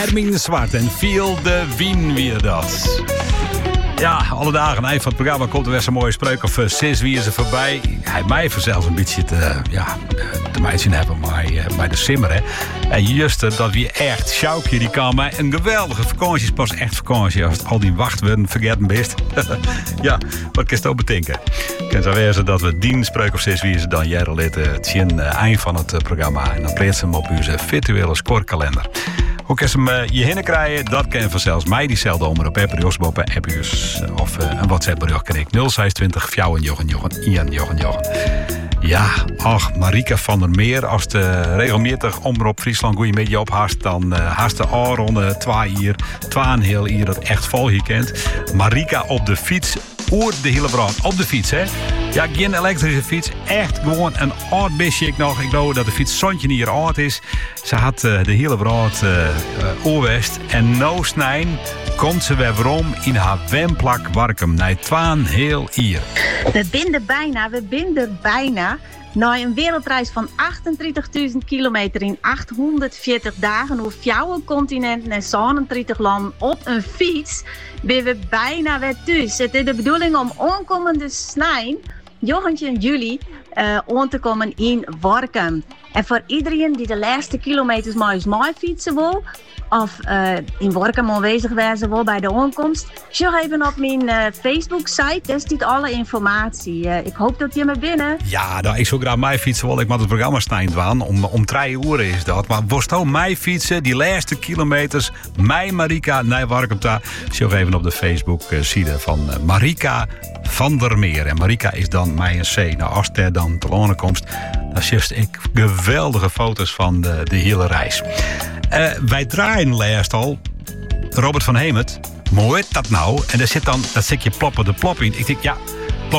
Hermine Zwart en Feel the Wien weer dat. Ja, alle dagen eind van het programma komt er weer zo'n mooie spreuk of 6 wie is er voorbij. Hij mij zelfs een beetje te meisje hebben, maar bij de simmer, hè. En juist dat we echt Sjoukje, die kan mij een geweldige vakantie, is pas echt vakantie als het al die wachtwoorden vergeten best. Ja, wat kan je het ook bedenken? Kan zo wezen dat we die spreuk of 6 wie is er dan jaren later het eind van het programma en dan plaatsen we hem op onze virtuele scorekalender. Hoe kan je hem hierheen krijgen? Dat kan vanzelfs mij diezelfde omroep op Josboppen, of een WhatsApp bericht kan ik 0620 4 Ja, ach, Marika van der Meer, als de regelmatig omroep Friesland goeie beetje ophast, dan haast de Aron 2 uur, 2,5 uur dat echt vol hier kent. Marika op de fiets, oer de hele brand. Op de fiets, hè? Ja, geen elektrische fiets. Echt gewoon een oud bisje ik nog. Ik geloof dat de fiets zontje niet oud is. Ze had de hele brand oorwest. En nou snijn komt ze weer om in haar wemplak Warkum. Na 2,5 uur. We binden bijna. Na een wereldreis van 38.000 kilometer in 840 dagen over 4 continenten en 37 landen op een fiets, ben we bijna weer thuis. Het is de bedoeling om aankomende snijn, 9 juli, aan te komen in Warkum. En voor iedereen die de laatste kilometers maar eens mee fietsen wil, of in Warkum aanwezig wezen wil bij de aankomst, check even op mijn Facebook-site. Daar staat alle informatie. Ik hoop dat je me binnen. Ja, nou, ik zou graag mij fietsen, want ik moet het programma snijden waan. Om 3 uur is dat. Maar worst ook mij fietsen, die laatste kilometers, mij Marika, naar Warkum. Check even op de Facebook-site van Marika van der Meer. En Marika is dan mij een C. Nou, als er dan te lonen komt, dan zie ik geweldige foto's van de hele reis. Wij draaien laatst al Robert van Hemert. Mooi dat nou. En daar zit dan dat stukje ploppen de plop in. Ik denk, ja,